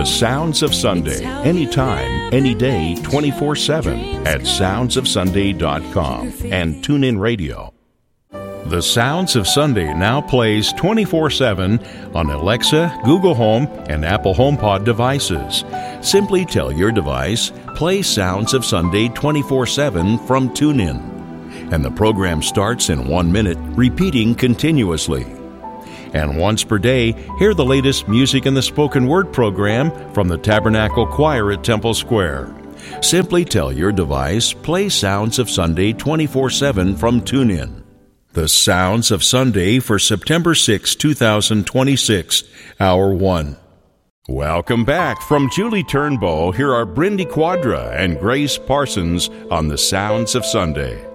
The Sounds of Sunday, anytime, any day, 24/7 at soundsofsunday.com and TuneIn Radio. The Sounds of Sunday now plays 24/7 on Alexa, Google Home, and Apple HomePod devices. Simply tell your device, play Sounds of Sunday 24/7 from TuneIn. And the program starts in 1 minute, repeating continuously. And once per day, hear the latest music in the spoken word program from the Tabernacle Choir at Temple Square. Simply tell your device, play Sounds of Sunday 24/7 from TuneIn. The Sounds of Sunday for September 6, 2026, Hour 1. Welcome back. From Julie Turnbow, here are Brindy Quadra and Grace Parsons on The Sounds of Sunday.